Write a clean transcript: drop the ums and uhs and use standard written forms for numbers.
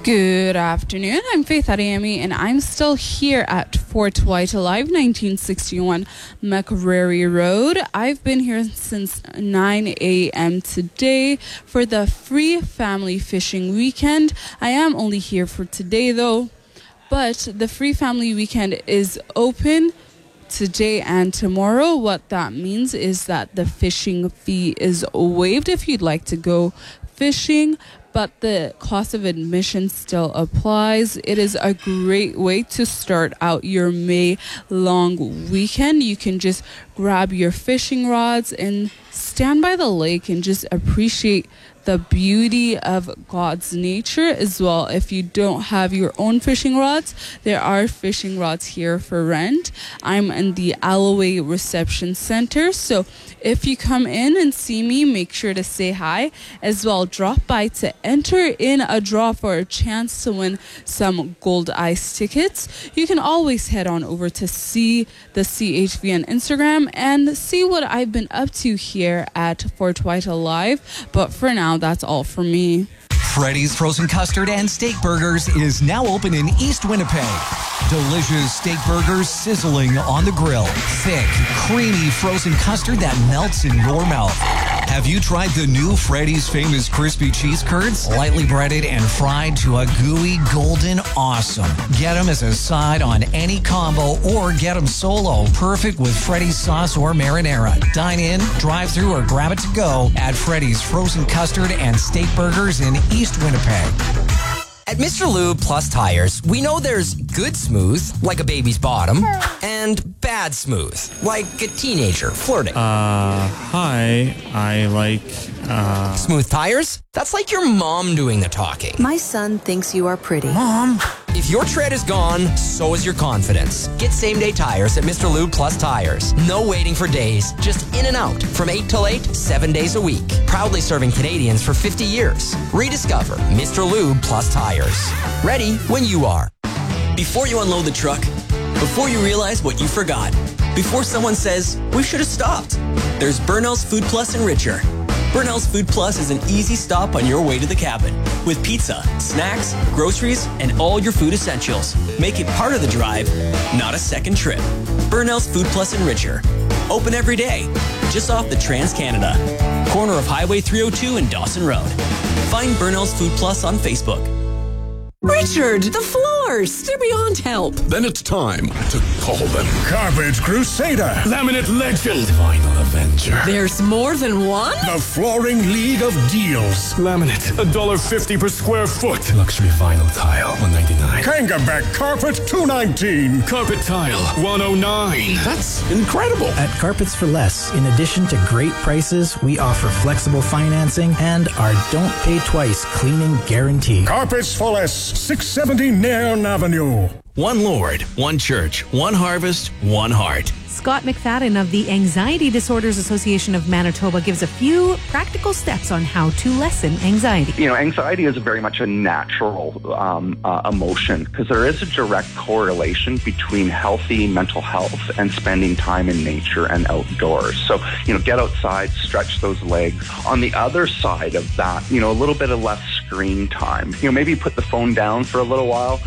Good afternoon. I'm Faith Ariami, and I'm still here at Fort White Alive, 1961 McCreary Road. I've been here since 9 a.m. today for the free family fishing weekend. I am only here for today, though, but the free family weekend is open today and tomorrow. What that means is that the fishing fee is waived if you'd like to go fishing, but the cost of admission still applies. It is a great way to start out your May long weekend. You can just grab your fishing rods and stand by the lake and just appreciate the beauty of God's nature as well. If you don't have your own fishing rods, there are fishing rods here for rent. I'm in the Alloway Reception Center, so if you come in and see me, make sure to say hi as well. Drop by to enter in a draw for a chance to win some Gold Ice tickets. You can always head on over to see the CHV on Instagram and see what I've been up to here at Fort White Alive. But for now, that's all for me. Freddy's Frozen Custard and Steak Burgers is now open in East Winnipeg. Delicious steak burgers sizzling on the grill. Thick, creamy frozen custard that melts in your mouth. Have you tried the new Freddy's famous crispy cheese curds? Lightly breaded and fried to a gooey golden awesome. Get them as a side on any combo or get them solo. Perfect with Freddy's sauce or marinara. Dine in, drive through, or grab it to go at Freddy's Frozen Custard and Steak Burgers in East Winnipeg. At Mr. Lube Plus Tires, we know there's good smooth, like a baby's bottom, and bad smooth, like a teenager flirting. Hi, I like, Smooth tires? That's like your mom doing the talking. My son thinks you are pretty. Mom! If your tread is gone, so is your confidence. Get same-day tires at Mr. Lube Plus Tires. No waiting for days, just in and out. From 8 till 8, 7 days a week. Proudly serving Canadians for 50 years. Rediscover Mr. Lube Plus Tires. Ready when you are. Before you unload the truck, before you realize what you forgot, before someone says, we should have stopped, there's Burnell's Food Plus and Richer. Burnell's Food Plus is an easy stop on your way to the cabin with pizza, snacks, groceries, and all your food essentials. Make it part of the drive, not a second trip. Burnell's Food Plus and Richer. Open every day, just off the Trans-Canada. Corner of Highway 302 and Dawson Road. Find Burnell's Food Plus on Facebook. Richard, the floors! They're beyond help. Then it's time to call them. Carpet Crusader. Laminate Legend. Vinyl Avenger. There's more than one? The Flooring League of Deals. Laminate, $1.50 per square foot. Luxury vinyl tile, $1.99. Kangabeck Carpet, $2.19. Carpet tile, $1.09. That's incredible. At Carpets for Less, in addition to great prices, we offer flexible financing and our don't pay twice cleaning guarantee. Carpets for Less, 670 Nairn Avenue. One Lord, one church, one harvest, one heart. Scott McFadden of the Anxiety Disorders Association of Manitoba gives a few practical steps on how to lessen anxiety. You know, anxiety is very much a natural emotion because there is a direct correlation between healthy mental health and spending time in nature and outdoors. So, you know, get outside, stretch those legs. On the other side of that, you know, a little bit of less screen time. You know, maybe put the phone down for a little while.